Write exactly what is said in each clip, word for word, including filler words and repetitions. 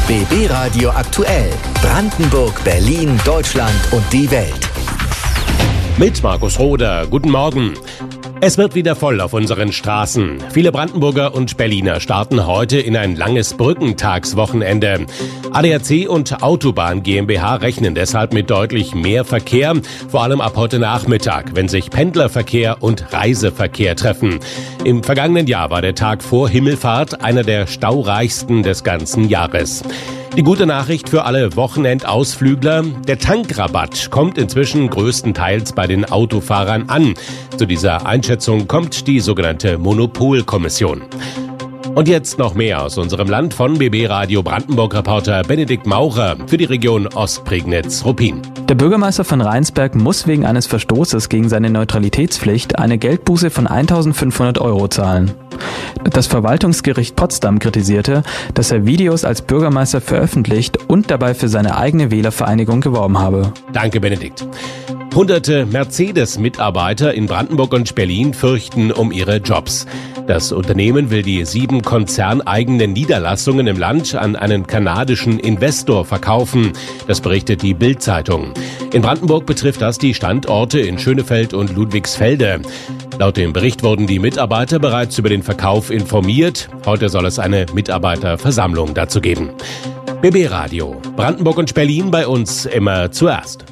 B B Radio aktuell. Brandenburg, Berlin, Deutschland und die Welt. Mit Markus Roder. Guten Morgen. Es wird wieder voll auf unseren Straßen. Viele Brandenburger und Berliner starten heute in ein langes Brückentagswochenende. A D A C und Autobahn GmbH rechnen deshalb mit deutlich mehr Verkehr, vor allem ab heute Nachmittag, wenn sich Pendlerverkehr und Reiseverkehr treffen. Im vergangenen Jahr war der Tag vor Himmelfahrt einer der staureichsten des ganzen Jahres. Die gute Nachricht für alle Wochenendausflügler: Der Tankrabatt kommt inzwischen größtenteils bei den Autofahrern an. Zu dieser Einschätzung kommt die sogenannte Monopolkommission. Und jetzt noch mehr aus unserem Land von B B Radio Brandenburg-Reporter Benedikt Maurer für die Region Ostprignitz-Ruppin. Der Bürgermeister von Rheinsberg muss wegen eines Verstoßes gegen seine Neutralitätspflicht eine Geldbuße von eintausendfünfhundert Euro zahlen. Das Verwaltungsgericht Potsdam kritisierte, dass er Videos als Bürgermeister veröffentlicht und dabei für seine eigene Wählervereinigung geworben habe. Danke, Benedikt. Hunderte Mercedes-Mitarbeiter in Brandenburg und Berlin fürchten um ihre Jobs. Das Unternehmen will die sieben konzerneigenen Niederlassungen im Land an einen kanadischen Investor verkaufen. Das berichtet die Bild-Zeitung. In Brandenburg betrifft das die Standorte in Schönefeld und Ludwigsfelde. Laut dem Bericht wurden die Mitarbeiter bereits über den Verkauf informiert. Heute soll es eine Mitarbeiterversammlung dazu geben. B B Radio. Brandenburg und Berlin, bei uns immer zuerst.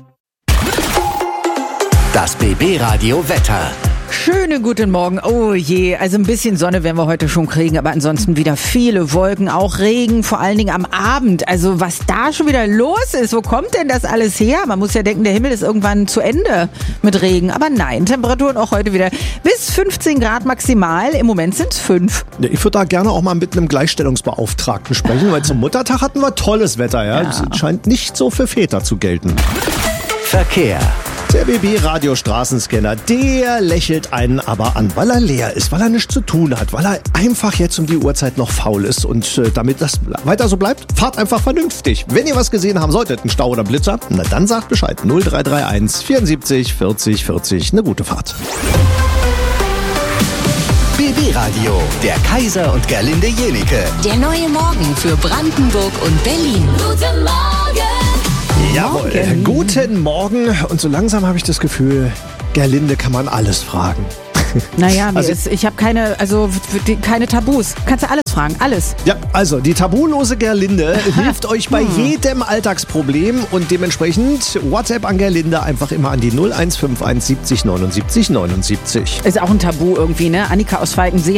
Das B B Radio Wetter. Schönen guten Morgen. Oh je, also ein bisschen Sonne werden wir heute schon kriegen, aber ansonsten wieder viele Wolken, auch Regen, vor allen Dingen am Abend. Also was da schon wieder los ist, wo kommt denn das alles her? Man muss ja denken, der Himmel ist irgendwann zu Ende mit Regen. Aber nein, Temperaturen auch heute wieder bis fünfzehn Grad maximal. Im Moment sind es fünf. Ich würde da gerne auch mal mit einem Gleichstellungsbeauftragten sprechen, weil zum Muttertag hatten wir tolles Wetter. Ja? Ja. Es scheint nicht so für Väter zu gelten. Verkehr. Der B B-Radio-Straßenscanner, der lächelt einen aber an, weil er leer ist, weil er nichts zu tun hat, weil er einfach jetzt um die Uhrzeit noch faul ist. Und äh, damit das weiter so bleibt, fahrt einfach vernünftig. Wenn ihr was gesehen haben solltet, einen Stau oder Blitzer, na dann sagt Bescheid. null drei drei eins vierundsiebzig vierzig vierzig, eine gute Fahrt. B B Radio, der Kaiser und Gerlinde Jenike. Der neue Morgen für Brandenburg und Berlin. Guten Morgen! Jawohl, Morgen. Guten Morgen. Und so langsam habe ich das Gefühl, Gerlinde kann man alles fragen. Naja, mir Also- ist, ich habe keine, also w- keine Tabus. Kannst du alles fragen, alles. Ja, also die tabulose Gerlinde hilft euch bei jedem Alltagsproblem und dementsprechend WhatsApp an Gerlinde einfach immer an die null eins fünf eins siebzig neunundsiebzig neunundsiebzig. Ist auch ein Tabu irgendwie, ne? Annika aus Falkensee